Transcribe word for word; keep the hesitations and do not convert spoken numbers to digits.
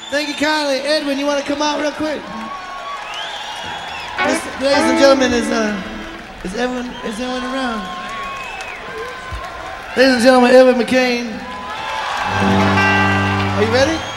Thank you kindly. Edwin, you want to come out real quick? Ladies, ladies and gentlemen, is uh, is Edwin, is Edwin around? Ladies and gentlemen, Edwin McCain. Are you ready?